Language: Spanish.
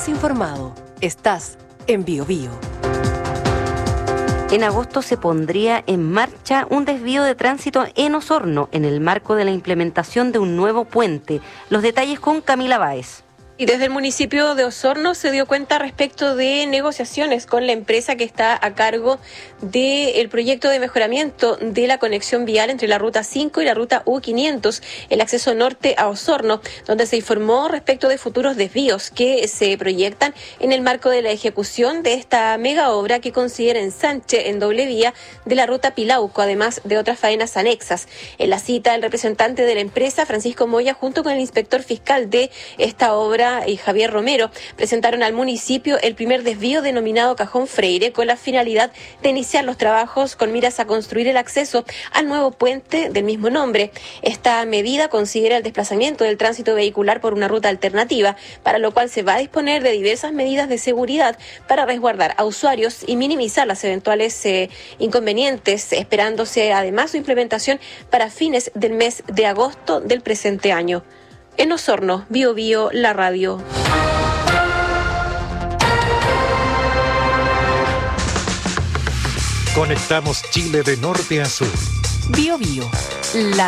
informado. Estás en BioBio. En agosto se pondría en marcha un desvío de tránsito en Osorno en el marco de la implementación de un nuevo puente. Los detalles con Camila Báez. Y desde el municipio de Osorno se dio cuenta respecto de negociaciones con la empresa que está a cargo del proyecto de mejoramiento de la conexión vial entre la Ruta 5 y la Ruta U500, el acceso norte a Osorno, donde se informó respecto de futuros desvíos que se proyectan en el marco de la ejecución de esta mega obra que considera ensanche en doble vía de la Ruta Pilauco, además de otras faenas anexas. En la cita, el representante de la empresa, Francisco Moya, junto con el inspector fiscal de esta obra, y Javier Romero, presentaron al municipio el primer desvío denominado Cajón Freire con la finalidad de iniciar los trabajos con miras a construir el acceso al nuevo puente del mismo nombre. Esta medida considera el desplazamiento del tránsito vehicular por una ruta alternativa, para lo cual se va a disponer de diversas medidas de seguridad para resguardar a usuarios y minimizar las eventuales inconvenientes, esperándose además su implementación para fines del mes de agosto del presente año. En Osorno, BioBio, la radio. Conectamos Chile de norte a sur. BioBio, la